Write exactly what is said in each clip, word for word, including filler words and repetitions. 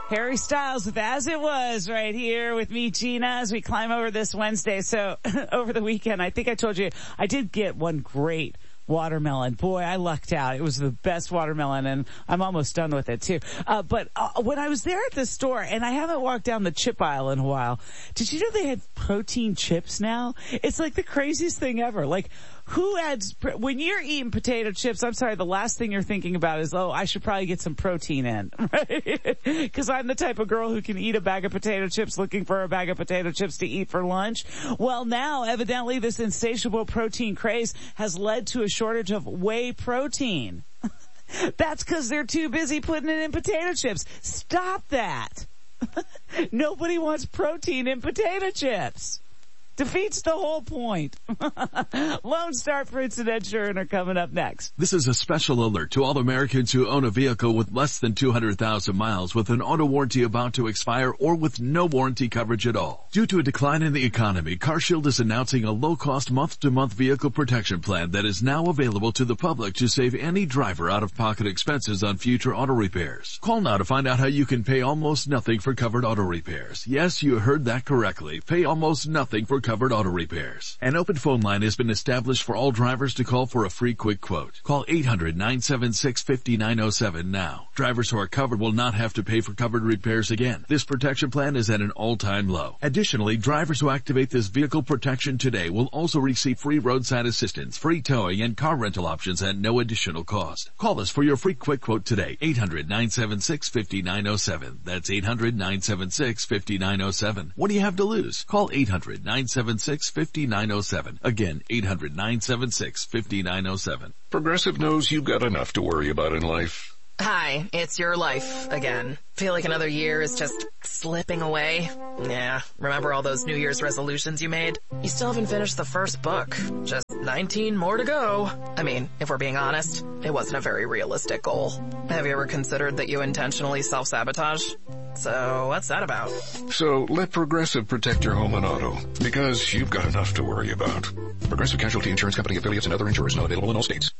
Harry Styles with As It Was right here with me, Gina, as we climb over this Wednesday. So over the weekend, I think I told you, I did get one great watermelon. Boy, I lucked out. It was the best watermelon, and I'm almost done with it too. Uh, but uh, when I was there at the store, and I haven't walked down the chip aisle in a while, did you know they had protein chips now? It's like the craziest thing ever. Like, who adds, when you're eating potato chips, I'm sorry, the last thing you're thinking about is, oh, I should probably get some protein in, right? Because I'm the type of girl who can eat a bag of potato chips looking for a bag of potato chips to eat for lunch. Well, now, evidently, this insatiable protein craze has led to a shortage of whey protein. That's because they're too busy putting it in potato chips. Stop that. Nobody wants protein in potato chips. Defeats the whole point. Lone Star Fruits and Ed Sheeran are coming up next. This is a special alert to all Americans who own a vehicle with less than two hundred thousand miles with an auto warranty about to expire or with no warranty coverage at all. Due to a decline in the economy, CarShield is announcing a low-cost month-to-month vehicle protection plan that is now available to the public to save any driver out-of-pocket expenses on future auto repairs. Call now to find out how you can pay almost nothing for covered auto repairs. Yes, you heard that correctly. Pay almost nothing for covered auto repairs. An open phone line has been established for all drivers to call for a free quick quote. Call eight hundred, nine seven six, five nine zero seven now. Drivers who are covered will not have to pay for covered repairs again. This protection plan is at an all-time low. Additionally, drivers who activate this vehicle protection today will also receive free roadside assistance, free towing, and car rental options at no additional cost. Call us for your free quick quote today. eight hundred, nine seven six, five nine zero seven. That's eight hundred, nine seven six, five nine zero seven. What do you have to lose? Call eight hundred, nine seven six, five nine zero seven. Again, eight hundred, nine seven six, five nine zero seven. Progressive knows you've got enough to worry about in life. Hi, it's your life again. Feel like another year is just slipping away? Yeah, remember all those New Year's resolutions you made? You still haven't finished the first book. Just nineteen more to go. I mean, if we're being honest, it wasn't a very realistic goal. Have you ever considered that you intentionally self-sabotage? So what's that about? So let Progressive protect your home and auto, because you've got enough to worry about. Progressive Casualty Insurance Company affiliates and other insurers not available in all states.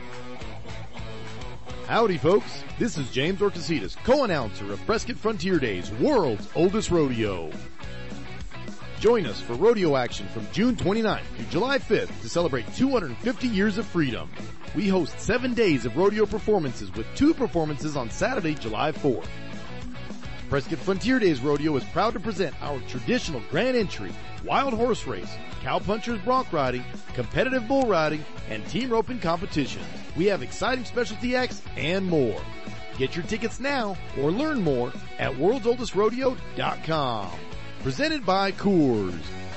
Howdy, folks. This is James Orcasitas, co-announcer of Prescott Frontier Days, world's oldest rodeo. Join us for rodeo action from June twenty-ninth through July fifth to celebrate two hundred fifty years of freedom. We host seven days of rodeo performances with two performances on Saturday, July fourth. Prescott Frontier Days Rodeo is proud to present our traditional grand entry, wild horse race, cowpunchers bronc riding, competitive bull riding, and team roping competitions. We have exciting specialty acts and more. Get your tickets now or learn more at worlds oldest rodeo dot com. Presented by Coors.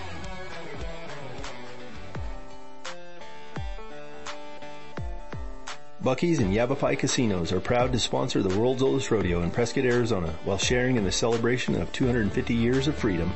Buc-ee's and Yavapai Casinos are proud to sponsor the world's oldest rodeo in Prescott, Arizona, while sharing in the celebration of two hundred fifty years of freedom.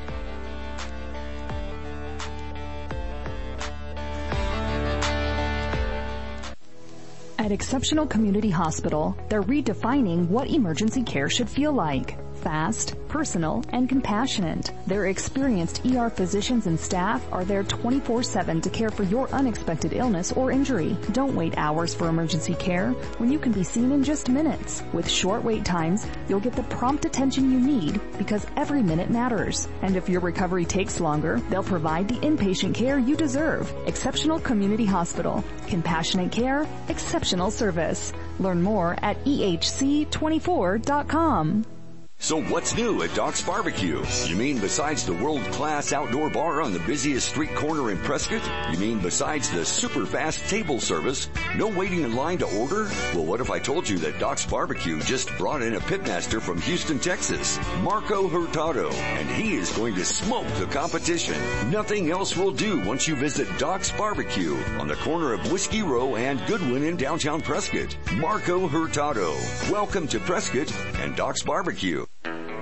At Exceptional Community Hospital, they're redefining what emergency care should feel like. Fast, personal, and compassionate. Their experienced E R physicians and staff are there twenty-four seven to care for your unexpected illness or injury. Don't wait hours for emergency care when you can be seen in just minutes. With short wait times, you'll get the prompt attention you need because every minute matters. And if your recovery takes longer, they'll provide the inpatient care you deserve. Exceptional Community Hospital. Compassionate care, exceptional service. Learn more at E H C twenty-four dot com. So what's new at Doc's Barbecue? You mean besides the world-class outdoor bar on the busiest street corner in Prescott? You mean besides the super fast table service? No waiting in line to order? Well, what if I told you that Doc's Barbecue just brought in a pitmaster from Houston, Texas, Marco Hurtado, and he is going to smoke the competition. Nothing else will do once you visit Doc's Barbecue on the corner of Whiskey Row and Goodwin in downtown Prescott. Marco Hurtado. Welcome to Prescott and Doc's Barbecue.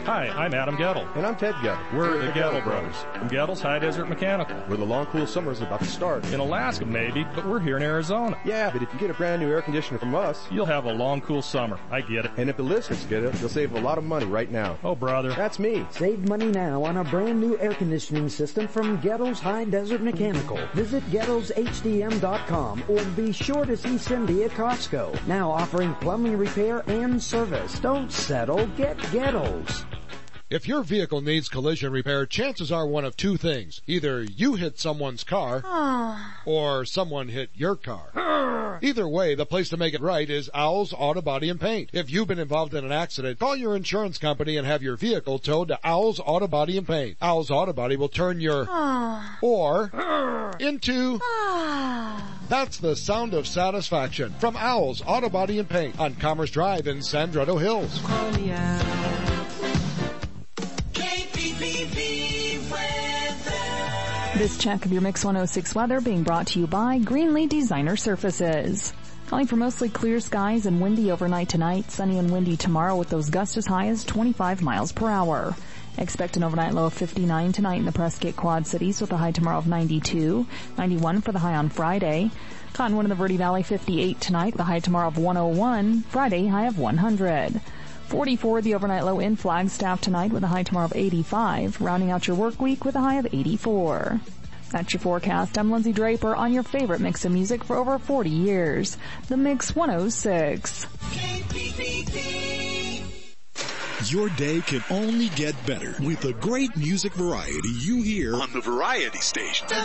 Hi, I'm Adam Gettle. And I'm Ted Gettle. We're the Gettle Brothers from Gettle's High Desert Mechanical. Where the long, cool summer is about to start. In Alaska, maybe, but we're here in Arizona. Yeah, but if you get a brand new air conditioner from us, you'll have a long, cool summer. I get it. And if the listeners get it, you'll save a lot of money right now. Oh, brother. That's me. Save money now on a brand new air conditioning system from Gettle's High Desert Mechanical. Visit Gettles H D M dot com or be sure to see Cindy at Costco. Now offering plumbing repair and service. Don't settle. Get Gettles. If your vehicle needs collision repair, chances are one of two things. Either you hit someone's car, or someone hit your car. Either way, the place to make it right is Owl's Auto Body and Paint. If you've been involved in an accident, call your insurance company and have your vehicle towed to Owl's Auto Body and Paint. Owl's Auto Body will turn your or into that's the sound of satisfaction from Owl's Auto Body and Paint on Commerce Drive in Sandretto Hills. This check of your Mix one oh six weather being brought to you by Greenlee Designer Surfaces. Calling for mostly clear skies and windy overnight tonight, sunny and windy tomorrow with those gusts as high as twenty-five miles per hour. Expect an overnight low of fifty-nine tonight in the Prescott Quad Cities with a high tomorrow of ninety-two, ninety-one for the high on Friday. Cottonwood in the Verde Valley fifty-eight tonight with a high tomorrow of one oh one, Friday high of one hundred. forty-four the overnight low in Flagstaff tonight with a high tomorrow of eighty-five, rounding out your work week with a high of eighty-four. That's your forecast. I'm Lindsay Draper on your favorite mix of music for over forty years. The Mix one oh six. Your day can only get better with the great music variety you hear on the Variety Station.